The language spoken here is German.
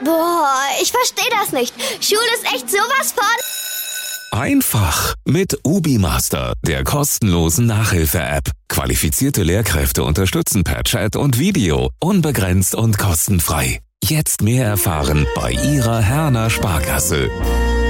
Boah, ich verstehe das nicht. Schule ist echt sowas von... Einfach mit UbiMaster, der kostenlosen Nachhilfe-App. Qualifizierte Lehrkräfte unterstützen per Chat und Video, unbegrenzt und kostenfrei. Jetzt mehr erfahren bei Ihrer Herner Sparkasse.